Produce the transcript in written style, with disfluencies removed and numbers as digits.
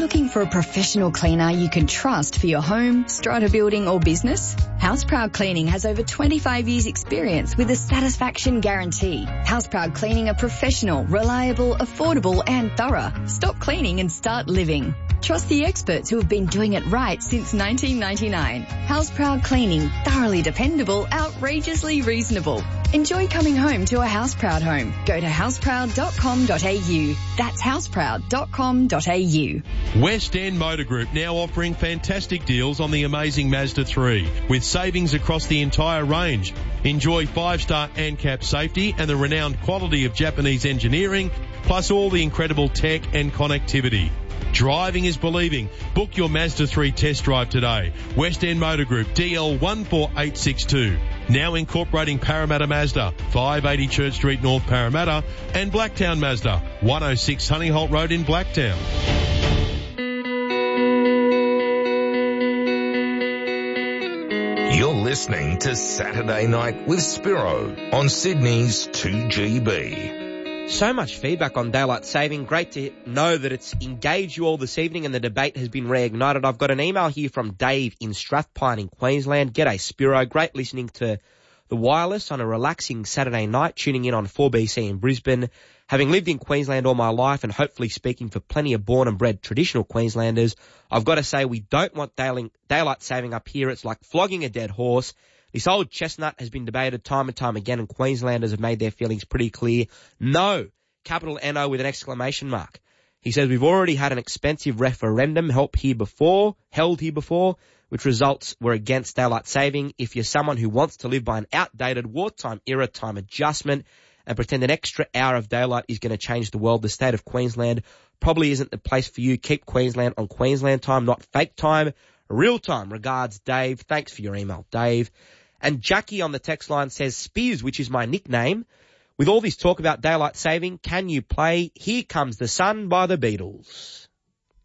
looking for a professional cleaner you can trust for your home, strata building or business? Houseproud Cleaning has over 25 years experience with a satisfaction guarantee. Houseproud Cleaning are professional, reliable, affordable and thorough. Stop cleaning and start living. Trust the experts who have been doing it right since 1999. Houseproud Cleaning, thoroughly dependable, outrageously reasonable. Enjoy coming home to a Houseproud home. Go to houseproud.com.au. That's houseproud.com.au. West End Motor Group now offering fantastic deals on the amazing Mazda 3 with savings across the entire range. Enjoy 5-star ANCAP safety and the renowned quality of Japanese engineering, plus all the incredible tech and connectivity. Driving is believing. Book your Mazda 3 test drive today. West End Motor Group, DL 14862. Now incorporating Parramatta Mazda, 580 Church Street North, Parramatta, and Blacktown Mazda, 106 Honeyholt Road in Blacktown. You're listening to Saturday Night with Spiro on Sydney's 2GB. So much feedback on daylight saving. Great to know that it's engaged you all this evening and the debate has been reignited. I've got an email here from Dave in Strathpine in Queensland. G'day, Spiro. Great listening to the wireless on a relaxing Saturday night, tuning in on 4BC in Brisbane. Having lived in Queensland all my life and hopefully speaking for plenty of born and bred traditional Queenslanders, I've got to say we don't want daylight saving up here. It's like flogging a dead horse. This old chestnut has been debated time and time again, and Queenslanders have made their feelings pretty clear. No, capital N-O with an exclamation mark. He says we've already had an expensive referendum held here before, which results were against daylight saving. If you're someone who wants to live by an outdated wartime era time adjustment and pretend an extra hour of daylight is going to change the world, the state of Queensland probably isn't the place for you. Keep Queensland on Queensland time, not fake time, real time. Regards, Dave. Thanks for your email, Dave. And Jackie on the text line says, Spears, which is my nickname, with all this talk about daylight saving, can you play Here Comes the Sun by the Beatles?